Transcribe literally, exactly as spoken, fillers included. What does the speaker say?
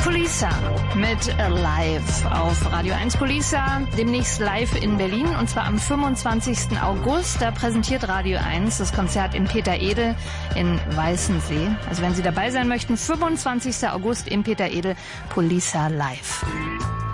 Polisa mit Live auf Radio eins. Polisa demnächst live in Berlin und zwar am fünfundzwanzigsten August. Da präsentiert Radio eins das Konzert in Peter Edel in Weißensee. Also wenn Sie dabei sein möchten, fünfundzwanzigsten August in Peter Edel, Polisa live.